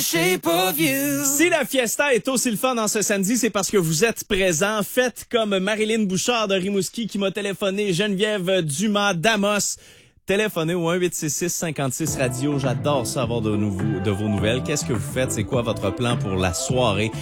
Shape of you. Si la fiesta est aussi le fun en ce samedi, c'est parce que vous êtes présents. Faites comme Marilyn Bouchard de Rimouski qui m'a téléphoné, Geneviève Dumas d'Amos. Téléphonez au 1-866-56-Radio. J'adore ça avoir de vos nouvelles. Qu'est-ce que vous faites? C'est quoi votre plan pour la soirée?